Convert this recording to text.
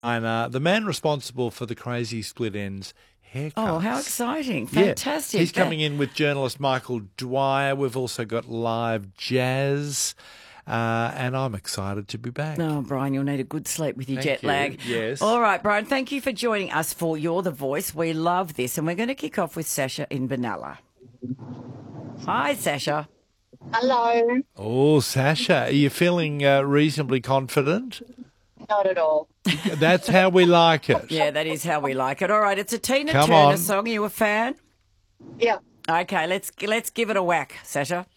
the man responsible for the Crazy Split Ends haircuts. Oh, how exciting. Yeah. Fantastic. He's coming in with journalist Michael Dwyer. We've also got live jazz. And I'm excited to be back. Oh, Brian, you'll need a good sleep with your jet lag. Yes. All right, Brian, thank you for joining us for You're the Voice. We love this. And we're going to kick off with Sasha in Benalla. Hi, Sasha. Hello. Oh, Sasha, are you feeling reasonably confident? Not at all. That's how we like it. Yeah, that is how we like it. All right, it's a Tina Come Turner on. song. Are you a fan? Yeah. Okay, let's give it a whack, Sasha.